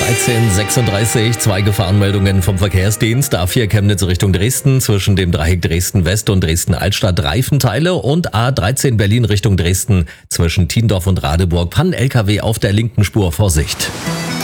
13:36, zwei Gefahrenmeldungen vom Verkehrsdienst. A4 Chemnitz Richtung Dresden, zwischen dem Dreieck Dresden West und Dresden Altstadt Reifenteile und A13 Berlin Richtung Dresden, zwischen Tiendorf und Radeburg, Pannen-LKW auf der linken Spur, Vorsicht.